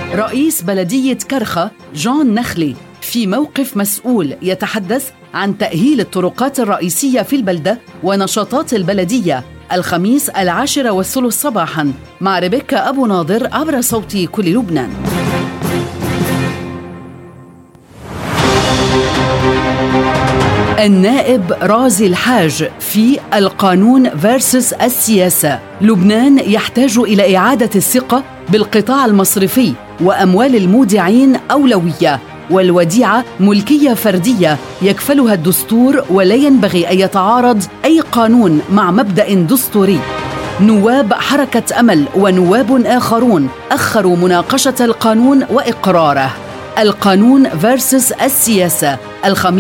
رئيس بلدية كرخة جون نخلي في موقف مسؤول يتحدث عن تأهيل الطرقات الرئيسية في البلدة ونشاطات البلدية الخميس 10:30 صباحاً مع ريبيكا أبو ناظر عبر صوت كل لبنان. النائب رازي الحاج في القانون فيرسس السياسة. لبنان يحتاج إلى إعادة الثقة بالقطاع المصرفي، وأموال المودعين أولوية، والوديعة ملكية فردية يكفلها الدستور، ولا ينبغي أن يتعارض أي قانون مع مبدأ دستوري. نواب حركة أمل ونواب آخرون أخروا مناقشة القانون وإقراره. القانون فيرسس السياسة الخميس